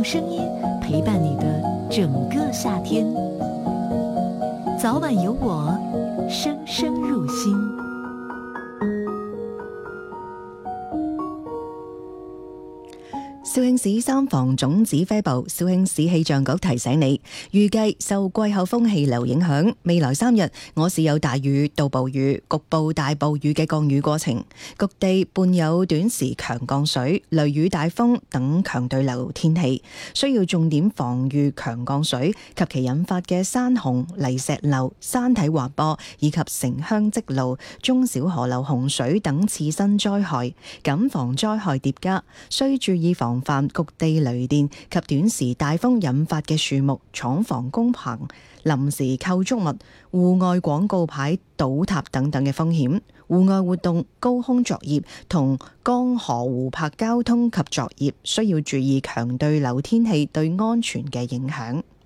聲音陪伴你的整個夏天。早晚有我，聲聲入心。 肇慶市三防總指揮部、肇慶市氣象局提醒你，預計受季候風氣流影響，未來3日我市有大雨到暴雨、局部大暴雨嘅降雨過程，局地伴有短時強降水、雷雨大風等強對流天氣，需要重點防禦強降水及其引發嘅山洪、泥石流、山體滑坡以及城鄉積澇、中小河流洪水等次生災害，謹防災害疊加，需注意防範局地雷電及短時大風引發嘅樹木、廠房工棚、臨時構築物、戶外廣告牌倒塌等等嘅風險。戶外活動、高空作業同江河湖泊交通及作業需要注意強對流天氣對安全嘅影響。